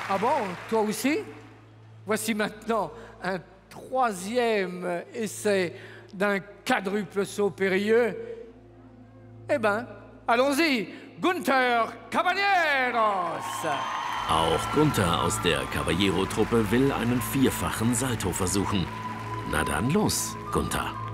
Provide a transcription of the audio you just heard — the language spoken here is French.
Ah bon, toi aussi? Voici maintenant un troisième essai d'un quadruple saut périlleux. Eh ben, allons-y, Gunther Caballeros! Auch Gunther aus der Caballero-Truppe will einen vierfachen Salto versuchen. Na dann los, Gunther.